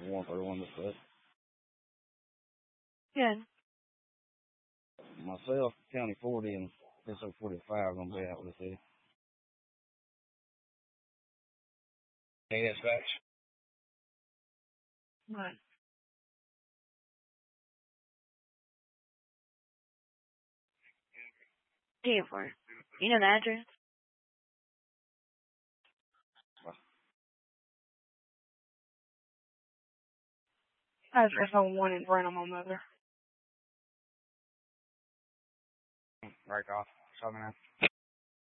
131 to foot. Good. Myself, County 40 and SO 45 gonna be out with this. Hey, dispatch. What? 4. You know the address? Address on 1 in Brenham on Mother. Right off. 79.